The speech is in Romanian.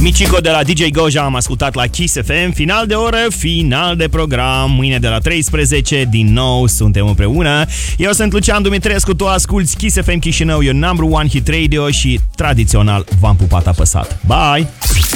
Michico de la DJ Goja am ascultat la Kiss FM. Final de oră, final de program. Mâine de la 13 din nou suntem împreună. Eu sunt Lucian Dumitrescu, tu asculti Kiss FM Chișinău, your number one hit radio și tradițional v-am pupat apăsat. Bye!